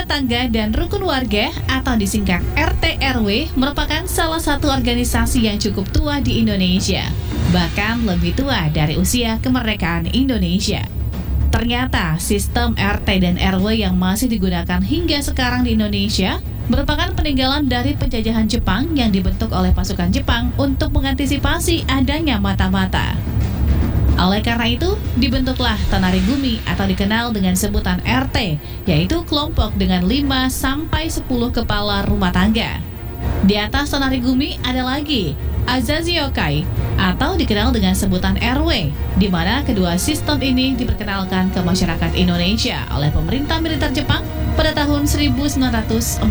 tangga dan rukun warga atau disingkat RT/RW merupakan salah satu organisasi yang cukup tua di Indonesia, bahkan lebih tua dari usia kemerdekaan Indonesia. Ternyata sistem RT dan RW yang masih digunakan hingga sekarang di Indonesia merupakan peninggalan dari penjajahan Jepang yang dibentuk oleh pasukan Jepang untuk mengantisipasi adanya mata-mata. Oleh karena itu, dibentuklah Tonarigumi atau dikenal dengan sebutan RT, yaitu kelompok dengan 5-10 kepala rumah tangga. Di atas Tonarigumi ada lagi Azaziokai atau dikenal dengan sebutan RW, di mana kedua sistem ini diperkenalkan ke masyarakat Indonesia oleh pemerintah militer Jepang pada tahun 1944.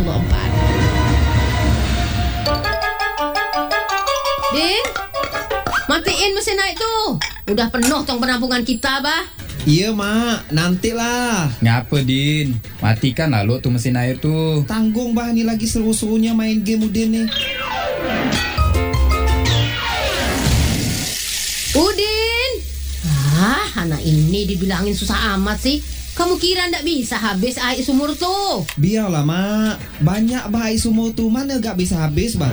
Din, matiin mesin air tuh. Udah penuh tong penampungan kita, bah. Iya, Mak. Nantilah. Ngapa, Din? Matikan lah lo tuh mesin air tuh. Tanggung, bah. Ini lagi seru-serunya main game Udin nih. Udin! Anak ini dibilangin susah amat sih. Kamu kira ndak bisa habis air sumur tuh? Biarlah, Mak. Banyak bah air sumur tuh. Mana gak bisa habis, bah.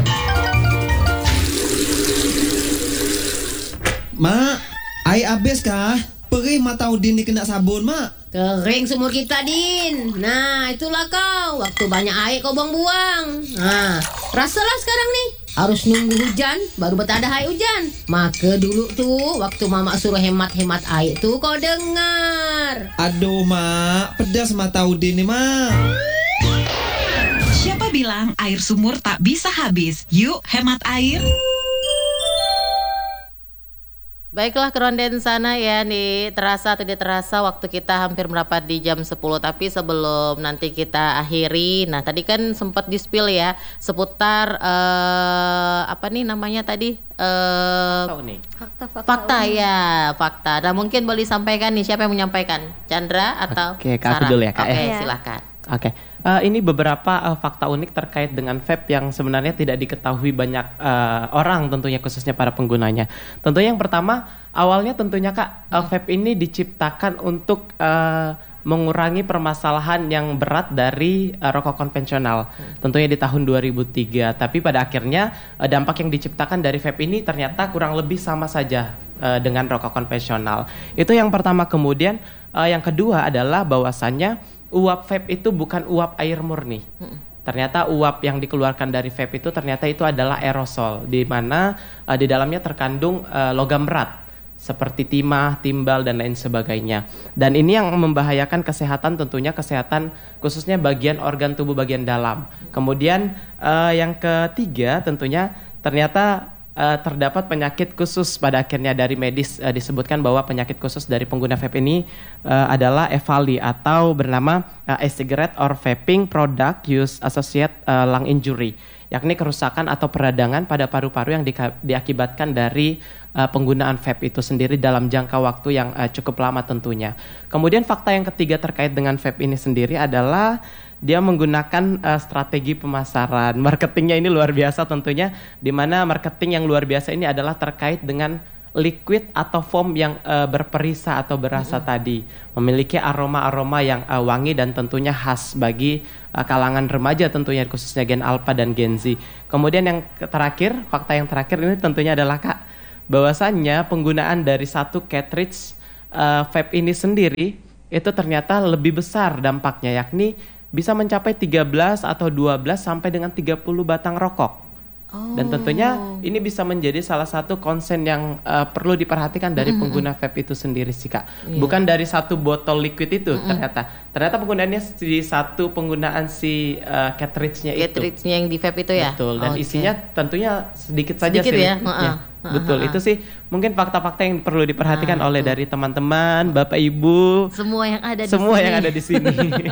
Mak, air habis kah? Perih mata Udin ni kena sabun, Mak. Kering sumur kita, Din. Nah, itulah kau. Waktu banyak air kau buang-buang. Nah, rasalah sekarang nih. Harus nunggu hujan, baru betah ada air hujan. Maka dulu tuh, waktu Mama suruh hemat-hemat air tuh kau dengar. Aduh, Mak. Pedas mata Udin ni, Mak. Siapa bilang air sumur tak bisa habis? Yuk, hemat air. Baiklah keronden sana ya nih, terasa atau tidak terasa waktu kita hampir merapat di jam 10. Tapi sebelum nanti kita akhiri, nah tadi kan sempat di-spill ya seputar apa nih namanya tadi? Fakta ya, fakta. Nah mungkin boleh disampaikan nih, siapa yang menyampaikan? Chandra atau Oke, Kak, Sarah? aku dulu ya, Kak. Oke, Ya. silakan. Oke, ini beberapa fakta unik terkait dengan vape yang sebenarnya tidak diketahui banyak orang tentunya, khususnya para penggunanya. Tentunya yang pertama, awalnya tentunya Kak, vape ini diciptakan untuk mengurangi permasalahan yang berat dari rokok konvensional. Tentunya di tahun 2003, tapi pada akhirnya dampak yang diciptakan dari vape ini ternyata kurang lebih sama saja dengan rokok konvensional. Itu yang pertama. Kemudian yang kedua adalah bahwasannya uap vape itu bukan uap air murni. Ternyata uap yang dikeluarkan dari vape itu ternyata itu adalah aerosol, di mana di dalamnya terkandung logam berat seperti timah, timbal dan lain sebagainya. Dan ini yang membahayakan kesehatan, tentunya kesehatan khususnya bagian organ tubuh bagian dalam. Kemudian yang ketiga tentunya ternyata terdapat penyakit khusus pada akhirnya dari medis. Disebutkan bahwa penyakit khusus dari pengguna vape ini adalah EVALI atau bernama e-cigarette or vaping product use associate lung injury, yakni kerusakan atau peradangan pada paru-paru yang diakibatkan dari penggunaan vape itu sendiri dalam jangka waktu yang cukup lama tentunya. Kemudian fakta yang ketiga terkait dengan vape ini sendiri adalah dia menggunakan strategi pemasaran. Marketingnya ini luar biasa tentunya, di mana marketing yang luar biasa ini adalah terkait dengan liquid atau foam yang berperisa atau berasa tadi, memiliki aroma-aroma yang wangi dan tentunya khas bagi kalangan remaja tentunya, khususnya Gen Alpha dan Gen Z. Kemudian yang terakhir, fakta yang terakhir ini tentunya adalah Kak, bahwasannya penggunaan dari satu cartridge vape ini sendiri itu ternyata lebih besar dampaknya, yakni bisa mencapai 13 atau 12 sampai dengan 30 batang rokok. Dan tentunya ini bisa menjadi salah satu konsen yang perlu diperhatikan dari pengguna vape itu sendiri sih Kak. Bukan dari satu botol liquid itu ternyata penggunaannya di satu penggunaan si cartridge-nya itu. Cartridge-nya yang di vape itu ya? Betul, dan isinya tentunya sedikit saja sedikit sih. Ya? Betul, itu sih mungkin fakta-fakta yang perlu diperhatikan oleh dari teman-teman, Bapak Ibu, semua yang ada di sini.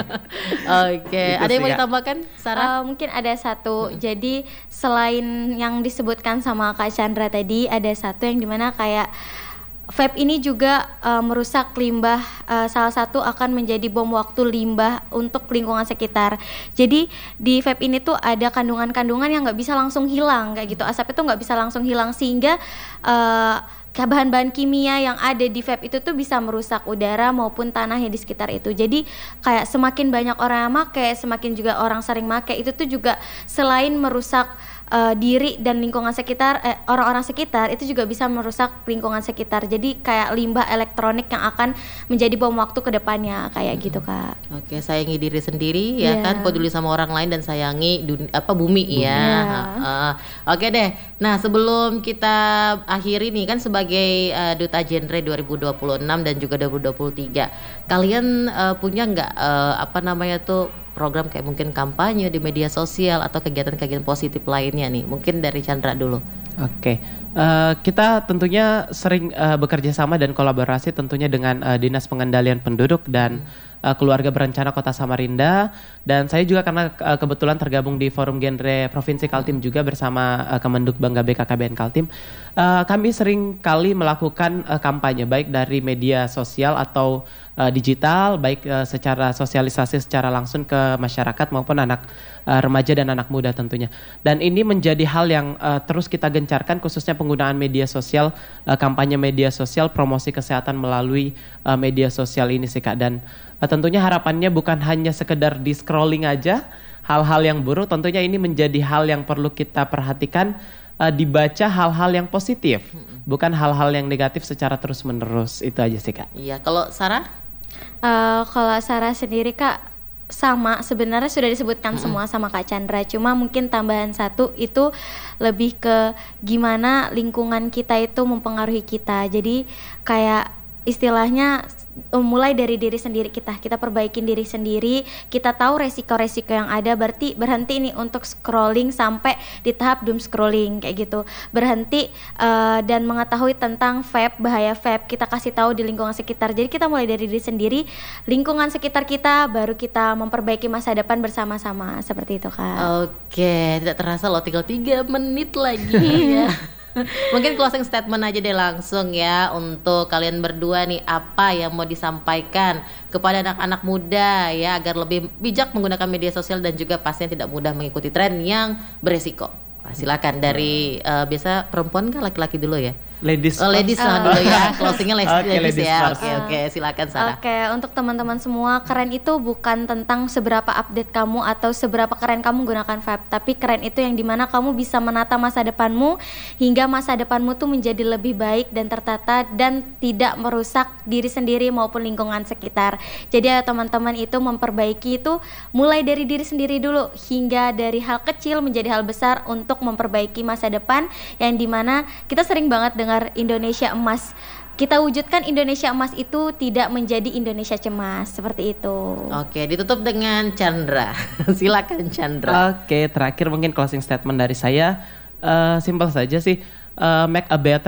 Oke, ada yang mau ditambahkan, Sarah? Mungkin ada satu. Jadi selain yang disebutkan sama Kak Chandra tadi, ada satu yang dimana kayak vape ini juga merusak limbah, salah satu akan menjadi bom waktu limbah untuk lingkungan sekitar. Jadi di vape ini tuh ada kandungan-kandungan yang nggak bisa langsung hilang kayak gitu. Asap itu nggak bisa langsung hilang, sehingga bahan-bahan kimia yang ada di vape itu tuh bisa merusak udara maupun tanahnya di sekitar itu. Jadi kayak semakin banyak orang yang make, semakin juga orang sering make, itu tuh juga selain merusak diri dan lingkungan sekitar, orang-orang sekitar, itu juga bisa merusak lingkungan sekitar. Jadi kayak limbah elektronik yang akan menjadi bom waktu ke depannya kayak gitu, Kak. Oke, sayangi diri sendiri ya kan, peduli sama orang lain dan sayangi bumi ya. Oke deh. Nah, sebelum kita akhiri nih kan sebagai Duta Genre 2026 dan juga 2023, kalian punya nggak program kayak mungkin kampanye di media sosial atau kegiatan-kegiatan positif lainnya nih? Mungkin dari Chandra dulu. Oke, kita tentunya sering bekerja sama dan kolaborasi tentunya dengan Dinas Pengendalian Penduduk dan Keluarga Berencana Kota Samarinda, dan saya juga karena kebetulan tergabung di Forum Genre Provinsi Kaltim juga bersama Kemenduk Bangga BKKBN Kaltim. Kami sering kali melakukan kampanye baik dari media sosial atau digital, baik secara sosialisasi secara langsung ke masyarakat maupun anak remaja dan anak muda tentunya. Dan ini menjadi hal yang terus kita gencarkan, khususnya penggunaan media sosial, kampanye media sosial, promosi kesehatan melalui media sosial ini sih Kak. Dan tentunya harapannya bukan hanya sekedar di scrolling aja hal-hal yang buruk, tentunya ini menjadi hal yang perlu kita perhatikan, dibaca hal-hal yang positif, bukan hal-hal yang negatif secara terus-menerus. Itu aja sih Kak. Iya, kalau Sarah? Kalau Sarah sendiri Kak, sama sebenarnya sudah disebutkan semua sama Kak Chandra, cuma mungkin tambahan satu itu lebih ke gimana lingkungan kita itu mempengaruhi kita. Jadi kayak istilahnya mulai dari diri sendiri, kita perbaikin diri sendiri, kita tahu resiko-resiko yang ada, berarti berhenti nih untuk scrolling sampai di tahap doom scrolling kayak gitu, berhenti dan mengetahui tentang vape, bahaya vape, kita kasih tahu di lingkungan sekitar. Jadi kita mulai dari diri sendiri, lingkungan sekitar kita, baru kita memperbaiki masa depan bersama-sama, seperti itu Kak. Oke, tidak terasa loh, tinggal 3 menit lagi ya. Mungkin closing statement aja deh langsung ya untuk kalian berdua nih, apa yang mau disampaikan kepada anak-anak muda ya agar lebih bijak menggunakan media sosial dan juga pastinya tidak mudah mengikuti tren yang beresiko. Silakan dari biasa perempuan kan laki-laki dulu ya. Ladies ladies lah dulu ya. Closingnya ladies ya. First. Oke, silakan Sarah. Oke, untuk teman-teman semua, keren itu bukan tentang seberapa update kamu atau seberapa keren kamu gunakan vape, tapi keren itu yang dimana kamu bisa menata masa depanmu hingga masa depanmu tuh menjadi lebih baik dan tertata dan tidak merusak diri sendiri maupun lingkungan sekitar. Jadi ya teman-teman itu memperbaiki itu mulai dari diri sendiri dulu hingga dari hal kecil menjadi hal besar untuk memperbaiki masa depan yang dimana kita sering banget dengar Indonesia emas. Kita wujudkan Indonesia emas itu tidak menjadi Indonesia cemas, seperti itu. Oke, ditutup dengan Chandra. Silakan Chandra. Oke, terakhir mungkin closing statement dari saya, simple saja sih, make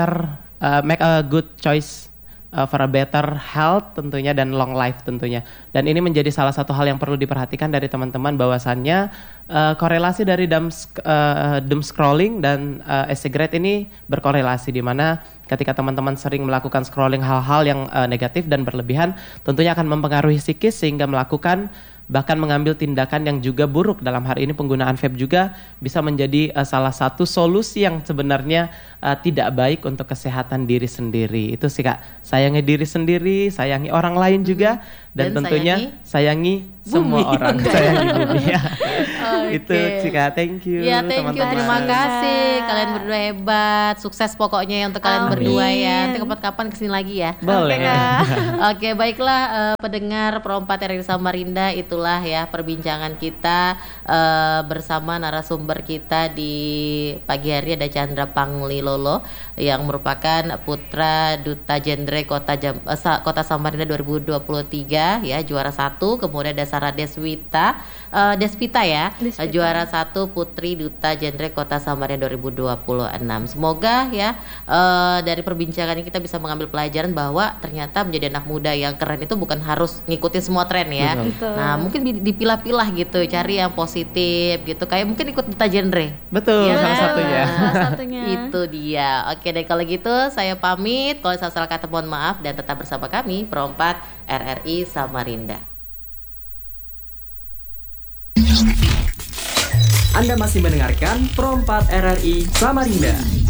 a good choice for a better health tentunya dan long life tentunya. Dan ini menjadi salah satu hal yang perlu diperhatikan dari teman-teman, bahwasannya korelasi dari doom scrolling dan e-cigarette ini berkorelasi, di mana ketika teman-teman sering melakukan scrolling hal-hal yang negatif dan berlebihan, tentunya akan mempengaruhi psikis sehingga melakukan bahkan mengambil tindakan yang juga buruk. Dalam hari ini penggunaan vape juga bisa menjadi salah satu solusi yang sebenarnya tidak baik untuk kesehatan diri sendiri. Itu sih Kak, sayangi diri sendiri, sayangi orang lain juga, dan tentunya sayangi semua orang, sayangi bumi ya. Itu sih Kak, thank you. Ya, thank you, terima kasih. Kalian berdua hebat, sukses pokoknya ya untuk kalian berdua ya. Nanti kapan-kapan kesini lagi ya. Boleh. Oke, baiklah pendengar Pro 4 RRI Samarinda, itulah ya perbincangan kita bersama narasumber kita di pagi hari. Ada Chandra Panglilolo yang merupakan putra Duta Genre Kota Samarinda 2023 ya, juara 1. Kemudian ada Sarah Desvita ya, juara 1 Putri Duta Genre Kota Samarinda 2026. Semoga ya dari perbincangan ini kita bisa mengambil pelajaran bahwa ternyata menjadi anak muda yang keren itu bukan harus ngikutin semua tren ya. Betul. Nah, mungkin dipilah-pilah gitu, cari yang positif gitu. Kayak mungkin ikut Duta Genre. Betul, Ya, salah satunya. Itu dia. Oke deh, kalau gitu saya pamit. Kalau salah kata mohon maaf, dan tetap bersama kami Pro 4 RRI Samarinda. Anda masih mendengarkan Pro 4 RRI Samarinda.